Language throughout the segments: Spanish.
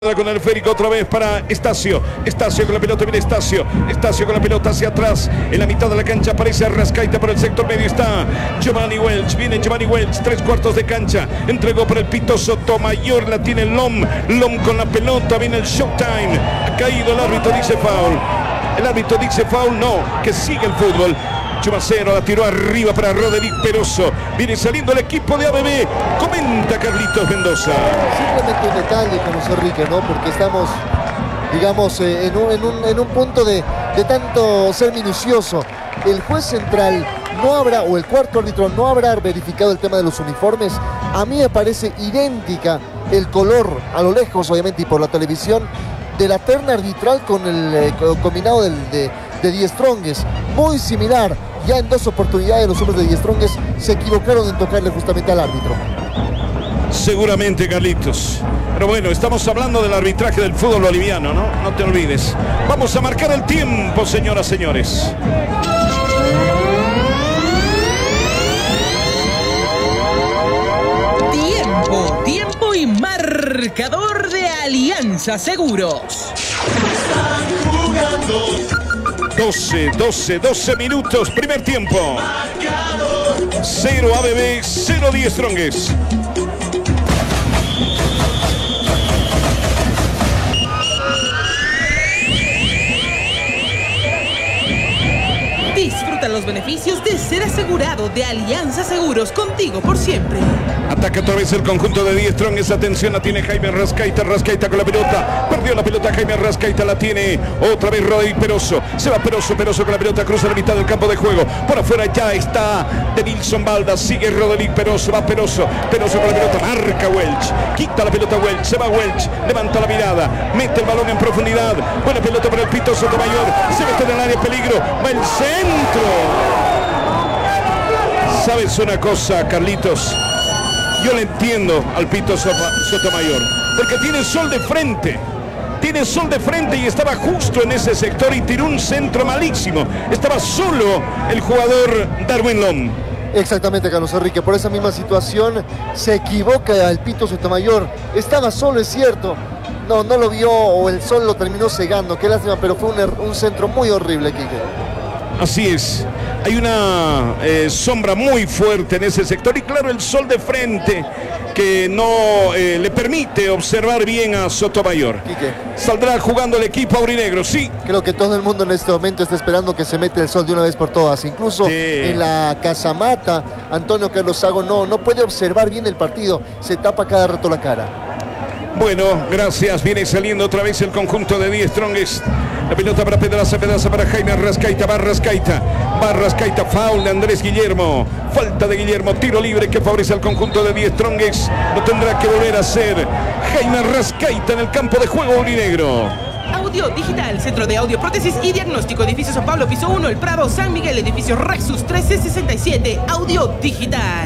Con el esférico otra vez para Estacio. Estacio con la pelota, viene Estacio. Estacio con la pelota hacia atrás. En la mitad de la cancha aparece Arrascaita por el sector medio. Está Giovanni Welch. Viene Giovanni Welch. 3/4 de cancha. Entregó por el Pito Sotomayor. La tiene Lom. Lom con la pelota. Viene el Showtime. Ha caído el árbitro. Dice foul. El árbitro dice foul. No. Que sigue el fútbol. Chumacero la tiró arriba para Roderick Peroso. Viene saliendo el equipo de ABB. Comenta Carlitos Mendoza. Simplemente un detalle, Carlos Enrique, ¿no? Porque estamos, digamos, en un punto de tanto ser minucioso. El juez central no habrá, o el cuarto árbitro no habrá verificado el tema de los uniformes. A mí me parece idéntica el color, a lo lejos, obviamente, y por la televisión, de la terna arbitral con el combinado de Die Strongest. Muy similar. Ya en 2 oportunidades los hombres de Die Strongest se equivocaron en tocarle justamente al árbitro. Seguramente, Carlitos. Pero bueno, estamos hablando del arbitraje del fútbol boliviano, ¿no? No te olvides. Vamos a marcar el tiempo, señoras, señores. Tiempo y marcador de Alianza Seguros. 12 minutos, primer tiempo. 0 ABB, 0 Die Strongest. Disfruta los beneficios de ser asegurado de Alianza Seguros, contigo por siempre. Ataca otra vez el conjunto de Die Strongest. Atención, la tiene Jaime Arrascaita. Arrascaita con la pelota. Perdió la pelota Jaime Arrascaita. La tiene otra vez Roderick Peroso. Se va Peroso con la pelota. Cruza la mitad del campo de juego. Por afuera ya está Denilson Balda. Sigue Roderick Peroso. Va Peroso con la pelota. Marca Welch. Quita la pelota Welch. Se va Welch. Levanta la mirada. Mete el balón en profundidad. Buena pelota para el Pito Sotomayor. Se mete en el área. Peligro. Va el centro. ¿Sabes una cosa, Carlitos? Yo le entiendo al Pito Sotomayor, porque tiene sol de frente. Tiene sol de frente y estaba justo en ese sector y tiró un centro malísimo. Estaba solo el jugador Darwin Lom. Exactamente, Carlos Enrique. Por esa misma situación se equivoca el Pito Sotomayor. Estaba solo, es cierto. No lo vio o el sol lo terminó cegando. Qué lástima, pero fue un centro muy horrible, Quique. Así es, hay una sombra muy fuerte en ese sector y claro, el sol de frente que no le permite observar bien a Sotomayor. Quique. Saldrá jugando el equipo aurinegro, sí. Creo que todo el mundo en este momento está esperando que se mete el sol de una vez por todas. Incluso Sí. en la casamata, Antonio Carlos Sago no puede observar bien el partido. Se tapa cada rato la cara. Bueno, gracias. Viene saliendo otra vez el conjunto de Die Strongest. La pelota para Pedraza para Jaime Arrascaita. Va Arrascaita. Foul de Andrés Guillermo. Falta de Guillermo. Tiro libre que favorece al conjunto de Die Strongest. Lo tendrá que volver a hacer Jaime Arrascaita en el campo de juego aurinegro. Audio Digital, Centro de Audio, Prótesis y Diagnóstico, Edificio San Pablo, Piso 1, El Prado, San Miguel, Edificio Rexus 1367. Audio Digital.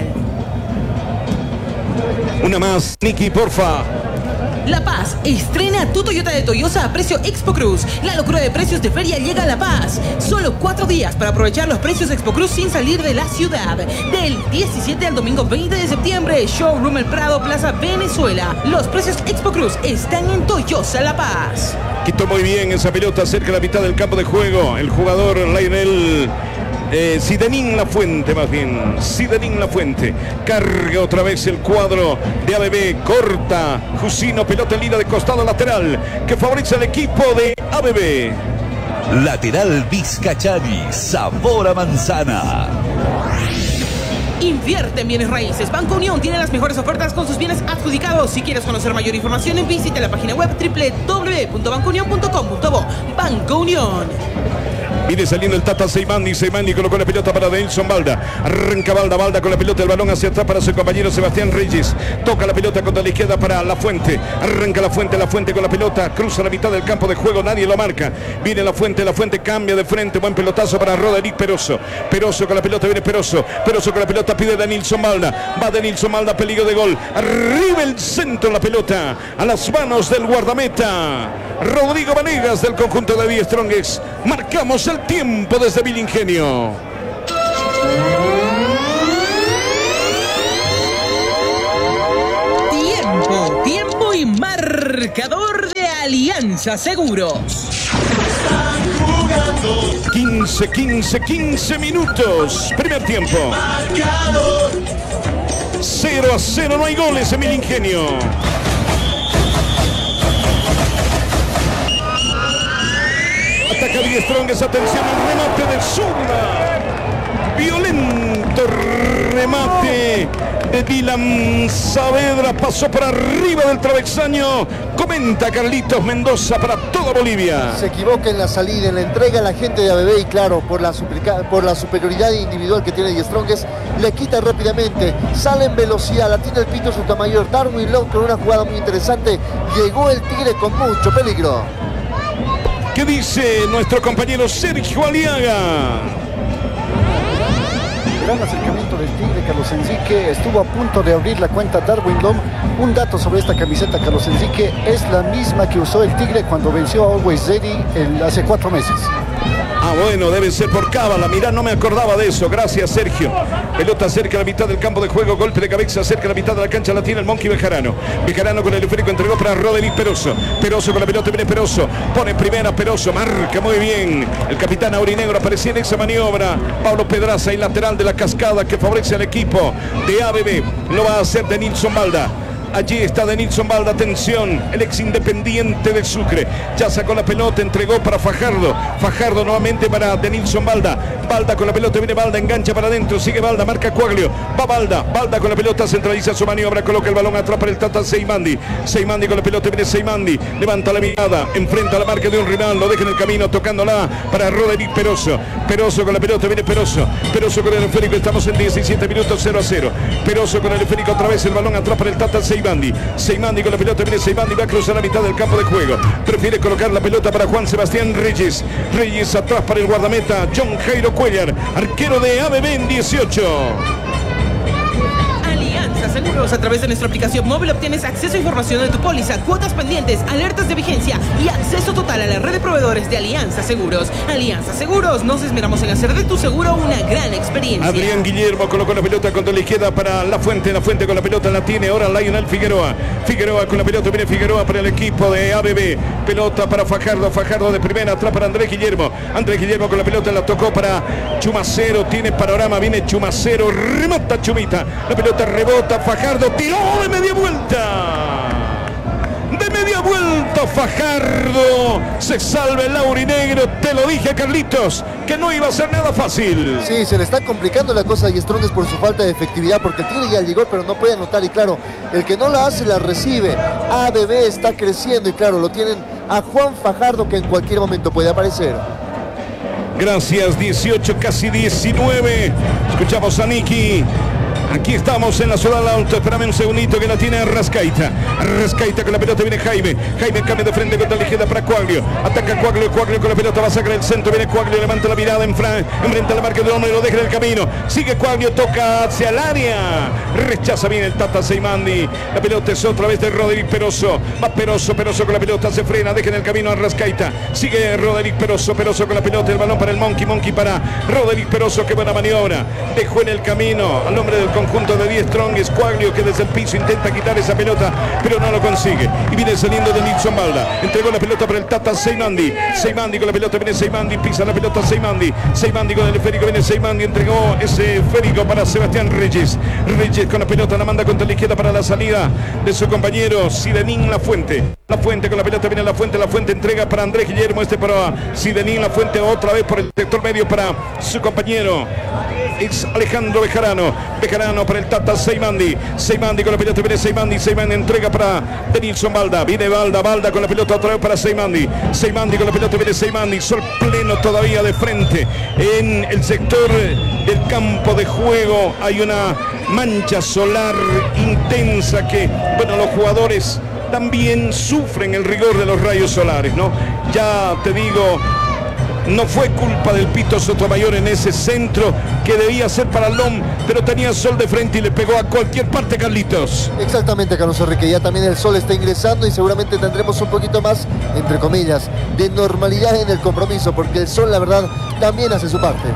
Una más, Nicky, porfa. La Paz, estrena tu Toyota de Toyosa a precio Expo Cruz. La locura de precios de feria llega a La Paz. Solo 4 días para aprovechar los precios Expo Cruz sin salir de la ciudad. Del 17 al domingo 20 de septiembre, Showroom El Prado, Plaza Venezuela. Los precios Expo Cruz están en Toyosa La Paz. Quitó muy bien esa pelota cerca de la mitad del campo de juego. El jugador Lionel Zidanín La Fuente, más bien. Zidanín La Fuente. Carga otra vez el cuadro de ABB. Corta Jusino, pelota en línea de costado lateral que favorece al equipo de ABB. Lateral Vizcachani, sabor a manzana. Invierte en bienes raíces. Banco Unión tiene las mejores ofertas con sus bienes adjudicados. Si quieres conocer mayor información, visite la página web www.bancounion.com.bo. Banco Unión. Viene saliendo el Tata Seimani colocó la pelota para Denilson Balda. Arranca Balda con la pelota, el balón hacia atrás para su compañero Sebastián Reyes. Toca la pelota contra la izquierda para La Fuente. Arranca La Fuente con la pelota. Cruza la mitad del campo de juego, nadie lo marca. Viene La Fuente cambia de frente. Buen pelotazo para Roderick Peroso. Peroso con la pelota, viene Peroso con la pelota, pide Denilson Balda. Va Denilson Balda, peligro de gol. Arriba el centro, la pelota a las manos del guardameta Rodrigo Vanegas del conjunto de Die Strongest. Marcamos el tiempo desde Vilingenio. Tiempo y y marcador de Alianza Seguros. 15 minutos. Primer tiempo. 0-0, no hay goles en el Ingenio. Ataca Die Strongest, atención al remate de zurda. Violento remate de Dylan Saavedra, pasó por arriba del travesaño. Comenta Carlitos Mendoza para toda Bolivia. Se equivoca en la salida, en la entrega a la gente de ABB y claro, por la superioridad individual que tiene Die Strongest, le quita rápidamente, sale en velocidad, la tiene el Pito Sotomayor, Darwin Long con una jugada muy interesante, llegó el Tigre con mucho peligro. ¿Qué dice nuestro compañero Sergio Aliaga? Gran acercamiento del Tigre, Carlos Enrique estuvo a punto de abrir la cuenta Darwin Long. Un dato sobre esta camiseta, Carlos Enrique, es la misma que usó el Tigre cuando venció a Always Ready hace 4 meses. Ah, bueno, debe ser por cábala. Mirá, no me acordaba de eso. Gracias, Sergio. Pelota cerca de la mitad del campo de juego. Golpe de cabeza cerca de la mitad de la cancha. La tiene el Monkey Bejarano. Bejarano con el esférico entregó para Roderick Peroso. Peroso con la pelota, viene Peroso. Pone primera Peroso. Marca muy bien. El capitán aurinegro aparecía en esa maniobra. Pablo Pedraza y lateral de la cascada que favorece al equipo de ABB. Lo va a hacer de Nilson Balda. Allí está Denilson Balda, atención, el ex Independiente de Sucre. Ya sacó la pelota, entregó para Fajardo. Fajardo nuevamente para Denilson Balda. Balda con la pelota, viene Balda, engancha para adentro, sigue Balda, marca Coaglio. Va Balda, Balda con la pelota, centraliza su maniobra, coloca el balón atrás para el Tata Seimandi. Seimandi con la pelota, viene Seimandi, levanta la mirada, enfrenta la marca de un rival, lo deja en el camino, tocándola para Roderick Peroso. Peroso con la pelota, viene Peroso. Peroso con el esférico, estamos en 17 minutos, 0-0. Peroso con el esférico, otra vez el balón atrás para el Tata Seimandi. Seimandi con la pelota, viene Seimandi, va a cruzar la mitad del campo de juego. Prefiere colocar la pelota para Juan Sebastián Reyes. Reyes atrás para el guardameta John Jairo Cuellar, arquero de ABB en 18. Alianza Seguros, a través de nuestra aplicación móvil obtienes acceso a información de tu póliza, cuotas pendientes, alertas de vigencia y acceso total a la red de proveedores de Alianza Seguros. Alianza Seguros, nos esmeramos en hacer de tu seguro una gran experiencia. Adrián Guillermo colocó la pelota contra la izquierda para La Fuente con la pelota la tiene ahora Lionel Figueroa. Figueroa con la pelota, viene Figueroa para el equipo de ABB. Pelota para Fajardo, Fajardo de primera, atrás para Andrés Guillermo. Andrés Guillermo con la pelota, la tocó para Chumacero, tiene panorama, viene Chumacero, remata Chumita. La pelota rebota, Fajardo tiró de media vuelta. De media vuelta Fajardo, se salva el aurinegro, te lo dije Carlitos, que no iba a ser nada fácil. Sí, se le está complicando la cosa a Die Strongest por su falta de efectividad, porque el Tigre ya llegó pero no puede anotar y claro, el que no la hace la recibe. ABB está creciendo y claro, lo tienen a Juan Fajardo que en cualquier momento puede aparecer. Gracias, 18, casi 19, escuchamos a Niki. Aquí estamos en la zona del auto. Espérame un segundito que la tiene Arrascaita. Arrascaita con la pelota, viene Jaime. Jaime cambia de frente contra la izquierda para Coaglio. Ataca Coaglio, Coaglio con la pelota, va a sacar el centro. Viene Coaglio, levanta la mirada, enfrenta la marca de hombre y lo deja en el camino. Sigue Coaglio, toca hacia el área. Rechaza bien el Tata Seimandi. La pelota es otra vez de Roderick Peroso. Va Peroso, Peroso con la pelota, se frena, deja en el camino a Arrascaita. Sigue Roderick Peroso, Peroso con la pelota, el balón para el Monkey, Monkey para Roderick Peroso. Qué buena maniobra. Dejó en el camino al hombre del conjunto de Die Strongest, Coaglio, que desde el piso intenta quitar esa pelota, pero no lo consigue. Y viene saliendo de Nilson Balda. Entregó la pelota para el Tata Seimandi. Seimandi con la pelota, viene Seimandi, pisa la pelota Seimandi. Seimandi con el esférico, viene Seimandi, entregó ese esférico para Sebastián Reyes. Reyes con la pelota, la manda contra la izquierda para la salida de su compañero Sidenín La Fuente. La Fuente con la pelota, viene La Fuente entrega para Andrés Guillermo, este para Sidenín La Fuente, otra vez por el sector medio para su compañero es Alejandro Bejarano. Bejarano para el Tata Seimandi. Seimandi con la pelota, viene Seimandi. Seimandi entrega para Denilson Balda. Viene Balda, Balda con la pelota otra vez para Seimandi. Seimandi con la pelota, viene Seimandi. Sol pleno todavía de frente. En el sector del campo de juego hay una mancha solar intensa que, bueno, los jugadores también sufren el rigor de los rayos solares, ¿no? Ya te digo, no fue culpa del Pito Sotomayor en ese centro que debía ser para Lom, pero tenía sol de frente y le pegó a cualquier parte, Carlitos. Exactamente, Carlos Enrique, ya también el sol está ingresando y seguramente tendremos un poquito más, entre comillas, de normalidad en el compromiso, porque el sol, la verdad, también hace su parte.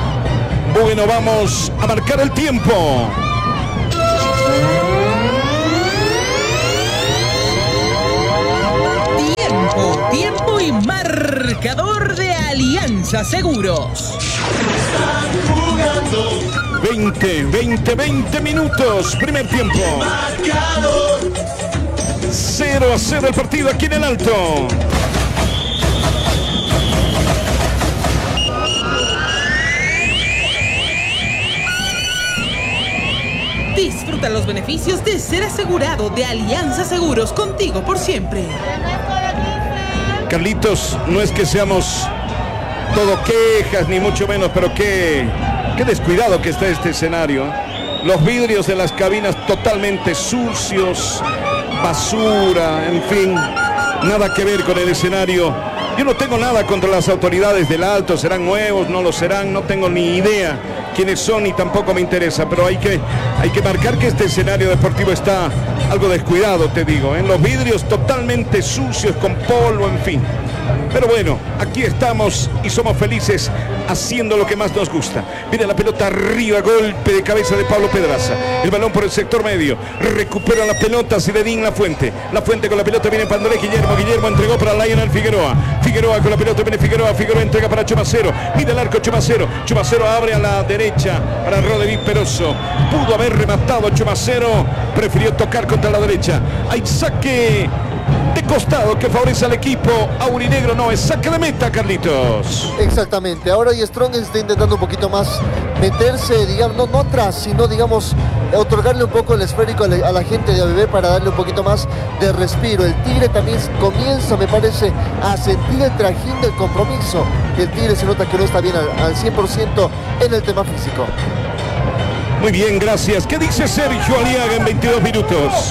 Bueno, vamos a marcar el tiempo. Alianza Seguros. 20 minutos, primer tiempo. 0-0 el partido aquí en el Alto. Disfruta los beneficios de ser asegurado de Alianza Seguros, contigo por siempre. Carlitos, no es que seamos todo quejas, ni mucho menos, pero qué descuidado que está este escenario. Los vidrios de las cabinas totalmente sucios, basura, en fin, nada que ver con el escenario. Yo no tengo nada contra las autoridades del Alto, serán nuevos, no lo serán, no tengo ni idea quiénes son y tampoco me interesa, pero hay que marcar que este escenario deportivo está algo descuidado, te digo, en los vidrios totalmente sucios, con polvo, en fin. Pero bueno, aquí estamos y somos felices haciendo lo que más nos gusta. Viene la pelota arriba, golpe de cabeza de Pablo Pedraza. El balón por el sector medio. Recupera la pelota Zinedine Lafuente. Lafuente con la pelota viene Pandolé. Guillermo entregó para Lionel Figueroa. Figueroa con la pelota viene Figueroa entrega para Chumacero. Mira el arco Chumacero. Chumacero abre a la derecha para Rodevín Peroso. Pudo haber rematado Chumacero. Prefirió tocar contra la derecha. Hay saque de costado que favorece al equipo aurinegro. No, es saque de meta, Carlitos. Exactamente, ahora Strong está intentando un poquito más meterse, digamos, no atrás, sino digamos otorgarle un poco el esférico a la gente de ABB para darle un poquito más de respiro. El Tigre también comienza, me parece, a sentir el trajín del compromiso. El Tigre se nota que no está bien al 100% en el tema físico. Muy bien, gracias. ¿Qué dice Sergio Aliaga en 22 minutos?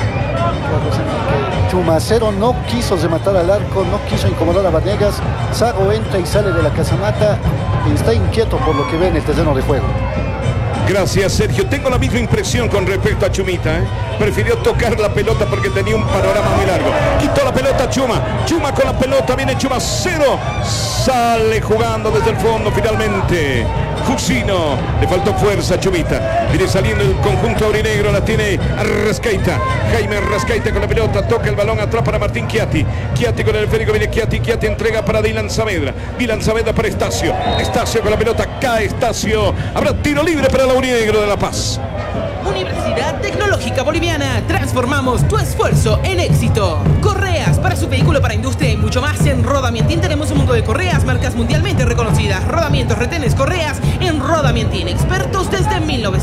Chumacero no quiso rematar al arco, no quiso incomodar a Vanegas. Zago entra y sale de la casamata y está inquieto por lo que ve en el terreno de juego. Gracias, Sergio. Tengo la misma impresión con respecto a Chumita, ¿eh? Prefirió tocar la pelota porque tenía un panorama muy largo. Quitó la pelota Chuma con la pelota, viene Chumacero. Sale jugando desde el fondo finalmente. Jusino, le faltó fuerza a Chumita. Viene saliendo el conjunto aurinegro, la tiene Arrascaita. Jaime Arrascaita con la pelota, toca el balón atrás para Martín Chiatti. Chiatti con el esférico, viene Chiatti entrega para Dylan Saavedra. Dylan Saavedra para Estacio. Estacio con la pelota, cae Estacio. Habrá tiro libre para el aurinegro de La Paz. Universidad Tecnológica Boliviana. Transformamos tu esfuerzo en éxito. Correas para su vehículo, para industria y mucho más. En Rodamientín tenemos un mundo de correas, marcas mundialmente reconocidas. Rodamientos, retenes, correas en Rodamientín. Expertos desde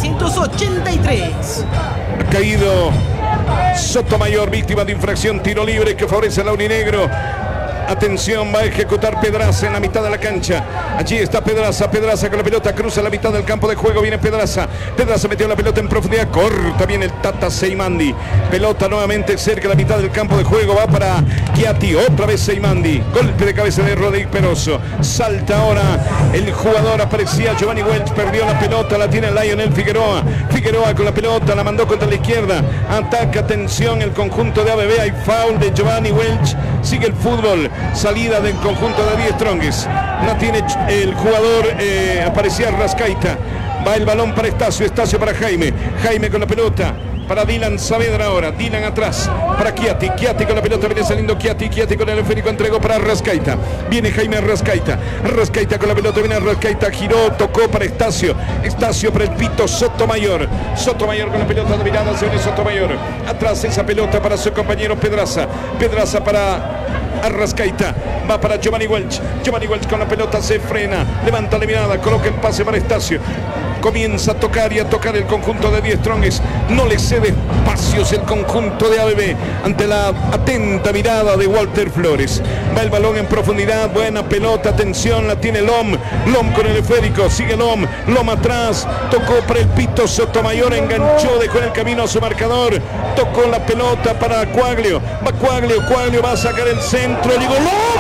1983. Ha caído Sotomayor, víctima de infracción, tiro libre que favorece al aurinegro. Atención, va a ejecutar Pedraza en la mitad de la cancha. Allí está Pedraza con la pelota, cruza la mitad del campo de juego, viene Pedraza metió la pelota en profundidad, corta bien el Tata Seimandi. Pelota nuevamente cerca de la mitad del campo de juego, va para Chiatti, otra vez Seimandi. Golpe de cabeza de Rodríguez Peroso. Salta ahora el jugador, aparecía Giovanni Welch, perdió la pelota, la tiene Lionel Figueroa con la pelota, la mandó contra la izquierda. Ataca, atención, el conjunto de ABB, hay foul de Giovanni Welch. Sigue el fútbol. Salida del conjunto de 10 Strongest. No tiene el jugador, aparecía Arrascaita. Va el balón para Estacio para Jaime con la pelota para Dylan Saavedra ahora. Dylan atrás para Chiatti con la pelota, viene saliendo Chiatti con el esférico, entregó para Arrascaita. Viene Jaime Arrascaita con la pelota, viene Arrascaita, giró, tocó para Estacio para el Pito Sotomayor con la pelota de mirada, se viene Sotomayor. Atrás esa pelota para su compañero Pedraza para Arrascaita, va para Giovanni Welch con la pelota, se frena, levanta la mirada, coloca el pase para Estacio. Comienza a tocar el conjunto de 10 Strongest. No le cede espacios el conjunto de ABB ante la atenta mirada de Walter Flores. Va el balón en profundidad, buena pelota, atención, la tiene Lom con el esférico, sigue Lom atrás, tocó para el Pito Sotomayor, enganchó, dejó en el camino a su marcador, tocó la pelota para Quaglio, va Quaglio va a sacar el centro, digo Lom,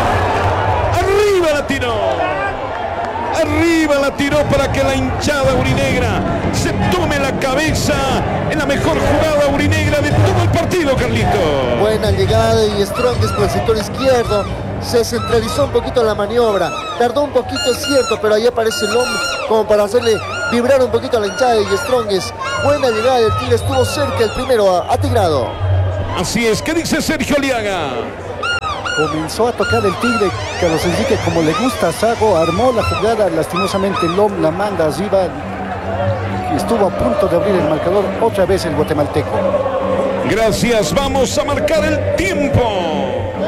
arriba la tiró para que la hinchada aurinegra se tome la cabeza en la mejor jugada aurinegra de todo el partido, Carlito. Buena llegada y Strongest por el sector izquierdo. Se centralizó un poquito la maniobra. Tardó un poquito, es cierto, pero ahí aparece Lom como para hacerle vibrar un poquito a la hinchada de Strongest. Buena llegada del Tigre, estuvo cerca el primero atigrado. Así es, ¿qué dice Sergio Aliaga? Comenzó a tocar el Tigre Carlos Enrique como le gusta a Sago, armó la jugada, lastimosamente Lom la manda arriba y estuvo a punto de abrir el marcador otra vez el guatemalteco. Gracias, vamos a marcar el tiempo.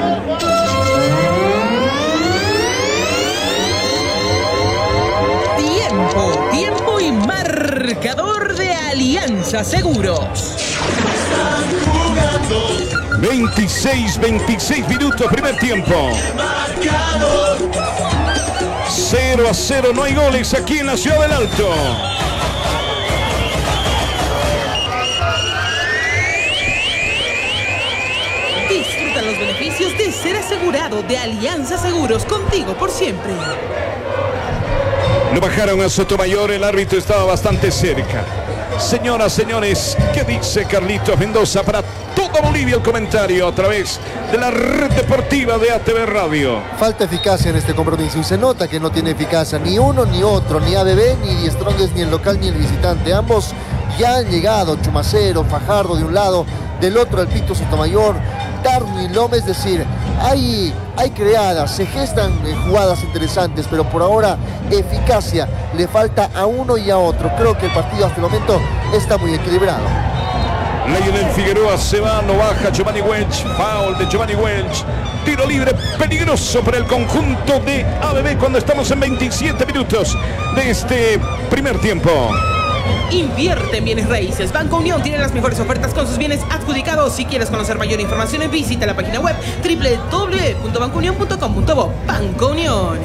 Tiempo y marcador de Alianza Seguros. 26 minutos, primer tiempo. 0-0, no hay goles aquí en la Ciudad del Alto. Disfruta los beneficios de ser asegurado de Alianza Seguros, contigo por siempre. Lo bajaron a Sotomayor, el árbitro estaba bastante cerca. Señoras, señores, ¿qué dice Carlitos Mendoza para toda Bolivia? El comentario a través de la red deportiva de ATV Radio. Falta eficacia en este compromiso y se nota que no tiene eficacia ni uno ni otro, ni ABB, ni Die Strongest, ni el local ni el visitante. Ambos ya han llegado, Chumacero, Fajardo de un lado, del otro el Pito Sotomayor, Darwin López, es decir, hay creadas, se gestan jugadas interesantes, pero por ahora eficacia le falta a uno y a otro. Creo que el partido hasta el momento está muy equilibrado. Lionel Figueroa se va, lo baja Giovanni Welch, foul de Giovanni Welch, tiro libre peligroso para el conjunto de ABB cuando estamos en 27 minutos de este primer tiempo. Invierte en bienes raíces. Banco Unión tiene las mejores ofertas con sus bienes adjudicados. Si quieres conocer mayor información, visita la página web www.bancounion.com.bo. Banco Unión.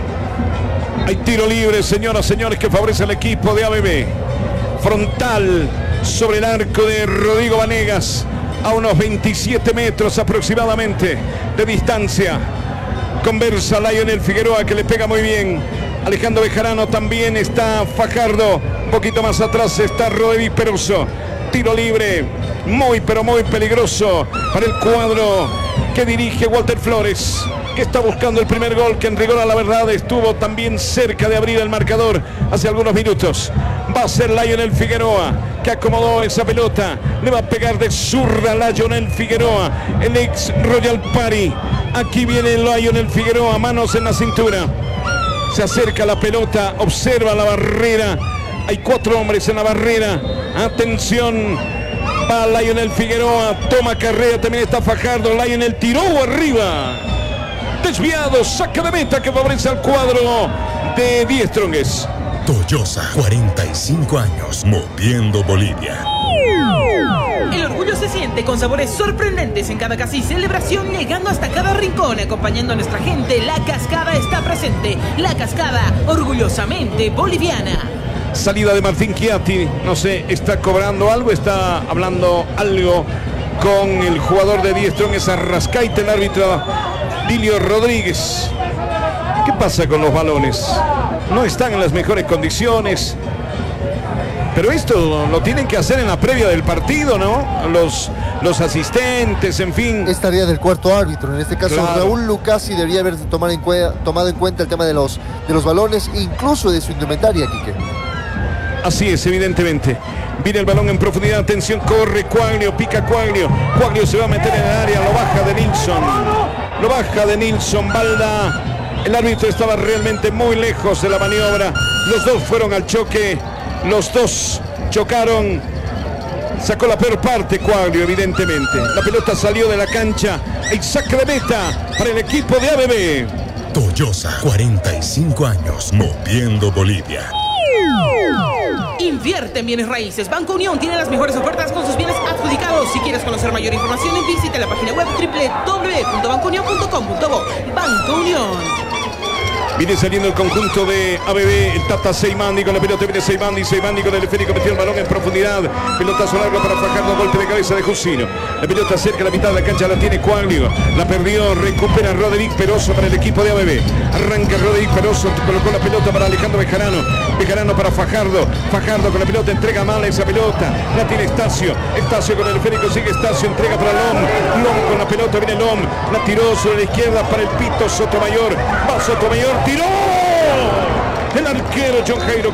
Hay tiro libre, señoras, señores, que favorece al equipo de ABB. Frontal sobre el arco de Rodrigo Vanegas, a unos 27 metros aproximadamente de distancia. Conversa Lionel Figueroa, que le pega muy bien. Alejandro Bejarano también, está Fajardo. Un poquito más atrás está Rodevis Peroso. Tiro libre, muy pero muy peligroso para el cuadro que dirige Walter Flores, que está buscando el primer gol, que en rigor a la verdad estuvo también cerca de abrir el marcador hace algunos minutos. Va a ser Lionel Figueroa, que acomodó esa pelota. Le va a pegar de zurda Lionel Figueroa, el ex Royal Party. Aquí viene Lionel Figueroa, manos en la cintura. Se acerca la pelota, observa la barrera. Hay 4 hombres en la barrera. Atención, va Lionel Figueroa, toma carrera, también está Fajardo. Lionel tiró arriba. Desviado, saca de meta que favorece al cuadro de Die Strongest. Toyosa, 45 años, moviendo Bolivia. El orgullo se siente con sabores sorprendentes en cada casa y celebración, llegando hasta cada rincón, acompañando a nuestra gente. La Cascada está presente. La Cascada, orgullosamente boliviana. Salida de Martín Chiatti, no sé, está cobrando algo, está hablando algo con el jugador de Die Strongest, Arrascaite, el árbitro Lilio Rodríguez. ¿Qué pasa con los balones? No están en las mejores condiciones. Pero esto lo tienen que hacer en la previa del partido, ¿no? Los asistentes, en fin. Es tarea del cuarto árbitro. En este caso, claro. Raúl Lucasi debería haber tomado en cuenta el tema de los balones, incluso de su indumentaria, Quique. Así es, evidentemente. Viene el balón en profundidad, atención, corre Quaglio, pica Quaglio. Quaglio se va a meter en el área, lo baja de Nilsson. Lo baja de Nilsson, Balda. El árbitro estaba realmente muy lejos de la maniobra. Los dos fueron al choque. Los dos chocaron. Sacó la peor parte Quaglio, evidentemente. La pelota salió de la cancha. El saque de meta para el equipo de ABB. Toyosa, 45 años, moviendo Bolivia. Invierte en bienes raíces. Banco Unión tiene las mejores ofertas con sus bienes adjudicados. Si quieres conocer mayor información, visita la página web www.bancounion.com.bo. Banco Unión. Viene saliendo el conjunto de ABB, el Tata Seimandi con la pelota, viene Seimandi con el esférico, metió el balón en profundidad, pelotazo largo para Fajardo, golpe de cabeza de Jusino. La pelota cerca a la mitad de la cancha, la tiene Quaglio, la perdió, recupera Rodevis Peroso para el equipo de ABB. Arranca Rodevis Peroso, colocó la pelota para Alejandro Bejarano para Fajardo con la pelota, entrega mal esa pelota, la tiene Estacio con el esférico, sigue Estacio, entrega para Lom con la pelota, viene Lom, la tiró sobre la izquierda para el Pito Sotomayor, va Sotomayor, tiró el arquero John Jairo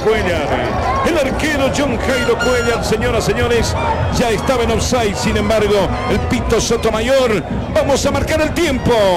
Cuellar, señoras, señores, ya estaba en offside, sin embargo, el Pito Sotomayor. Vamos a marcar el tiempo.